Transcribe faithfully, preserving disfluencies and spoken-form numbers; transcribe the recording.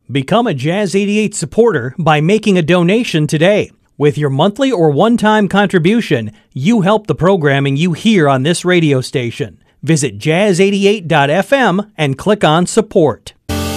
Become a Jazz eighty-eight supporter by making a donation today. With your monthly or one-time contribution, you help the programming you hear on this radio station. Visit jazz eighty-eight dot f m and click on support.